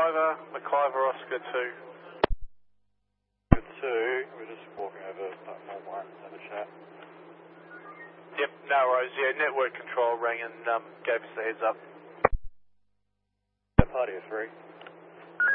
McIver Oscar 2. Good 2, we're just walking over platform 1, have a chat. Yep, no worries. Yeah, network control rang and gave us the heads up. Party of 3.